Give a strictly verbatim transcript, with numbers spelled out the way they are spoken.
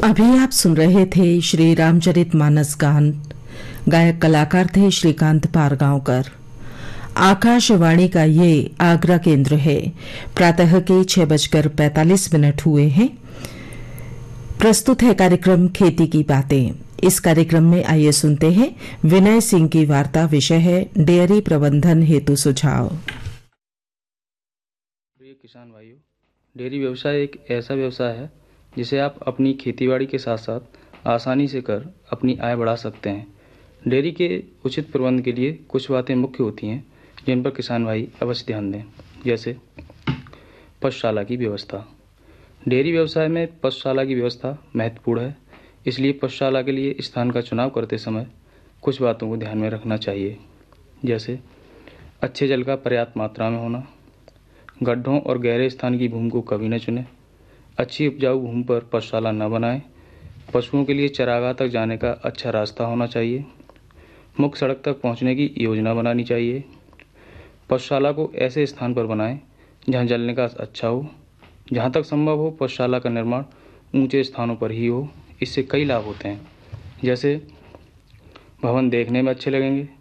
अभी आप सुन रहे थे श्री रामचरित मानस गान। गायक कलाकार थे श्रीकांत पारगांवकर। आकाशवाणी का ये आगरा केंद्र है। प्रातः के छह बजकर पैंतालीस मिनट हुए हैं। प्रस्तुत है कार्यक्रम खेती की बातें। इस कार्यक्रम में आइए सुनते हैं विनय सिंह की वार्ता। विषय है डेयरी प्रबंधन हेतु सुझाव। प्रिय किसान भाइयों, डेयरी व्यवसाय एक ऐसा व्यवसाय है जिसे आप अपनी खेतीबाड़ी के साथ साथ आसानी से कर अपनी आय बढ़ा सकते हैं। डेयरी के उचित प्रबंध के लिए कुछ बातें मुख्य होती हैं जिन पर किसान भाई अवश्य ध्यान दें। जैसे पशुशाला की व्यवस्था। डेयरी व्यवसाय में पशुशाला की व्यवस्था महत्वपूर्ण है, इसलिए पशुशाला के लिए स्थान का चुनाव करते समय कुछ बातों को ध्यान में रखना चाहिए। जैसे अच्छे जल का पर्याप्त मात्रा में होना, गड्ढों और गहरे स्थान की भूमि को कभी न चुनें, अच्छी उपजाऊ भूमि पर पशुशाला न बनाएं, पशुओं के लिए चरागाह तक जाने का अच्छा रास्ता होना चाहिए, मुख्य सड़क तक पहुंचने की योजना बनानी चाहिए। पशुशाला को ऐसे स्थान पर बनाएं जहां जल निकास अच्छा हो। जहां तक संभव हो पशुशाला का निर्माण ऊंचे स्थानों पर ही हो। इससे कई लाभ होते हैं, जैसे भवन देखने में अच्छे लगेंगे,